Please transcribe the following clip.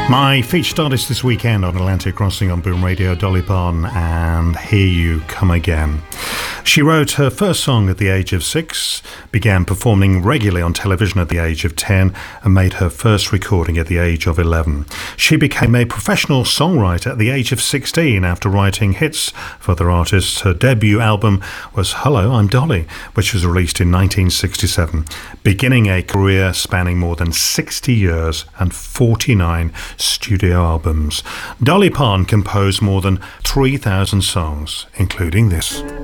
My featured artist this weekend on Atlantic Crossing on Boom Radio, Dolly Parton, and Here You Come Again. She wrote her first song at the age of 6, began performing regularly on television at the age of 10, and made her first recording at the age of 11. She became a professional songwriter at the age of 16 after writing hits for other artists. Her debut album was Hello, I'm Dolly, which was released in 1967, beginning a career spanning more than 60 years and 49 studio albums. Dolly Parton composed more than 3,000 songs, including this.